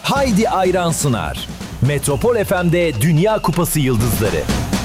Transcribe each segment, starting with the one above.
Haydi Ayran sunar. Metropol FM'de Dünya Kupası yıldızları.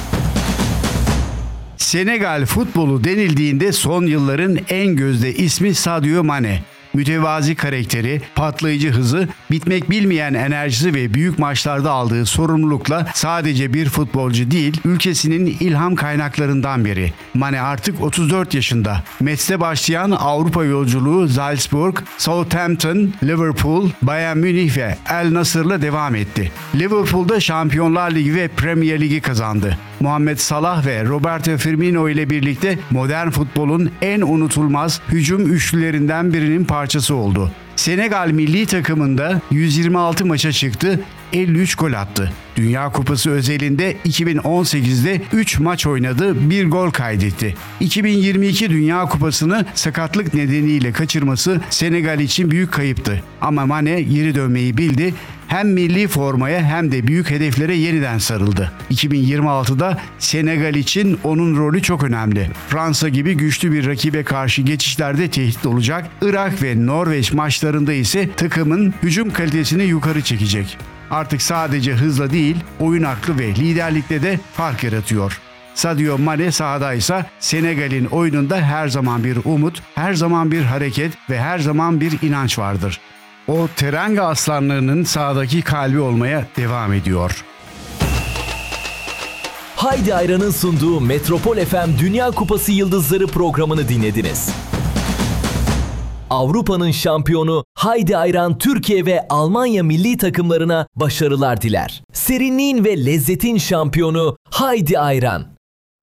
Senegal futbolu denildiğinde son yılların en gözde ismi Sadio Mane. Mütevazi karakteri, patlayıcı hızı, bitmek bilmeyen enerjisi ve büyük maçlarda aldığı sorumlulukla sadece bir futbolcu değil, ülkesinin ilham kaynaklarından biri. Mane artık 34 yaşında. Metz'te başlayan Avrupa yolculuğu Salzburg, Southampton, Liverpool, Bayern Münih ve El Nasır'la devam etti. Liverpool'da Şampiyonlar Ligi ve Premier Ligi kazandı. Muhammed Salah ve Roberto Firmino ile birlikte modern futbolun en unutulmaz hücum üçlülerinden birinin parçası oldu. Senegal milli takımında 126 maça çıktı, 53 gol attı. Dünya Kupası özelinde 2018'de 3 maç oynadı, 1 gol kaydetti. 2022 Dünya Kupası'nı sakatlık nedeniyle kaçırması Senegal için büyük kayıptı. Ama Mane geri dönmeyi bildi. Hem milli formaya hem de büyük hedeflere yeniden sarıldı. 2026'da Senegal için onun rolü çok önemli. Fransa gibi güçlü bir rakibe karşı geçişlerde tehdit olacak. Irak ve Norveç maçlarında ise takımın hücum kalitesini yukarı çekecek. Artık sadece hızla değil, oyun aklı ve liderlikte de fark yaratıyor. Sadio Mane sahadaysa Senegal'in oyununda her zaman bir umut, her zaman bir hareket ve her zaman bir inanç vardır. O Teranga aslanlarının sahadaki kalbi olmaya devam ediyor. Haydi Ayran'ın sunduğu Metropol FM Dünya Kupası Yıldızları programını dinlediniz. Avrupa'nın şampiyonu Haydi Ayran Türkiye ve Almanya milli takımlarına başarılar diler. Serinliğin ve lezzetin şampiyonu Haydi Ayran.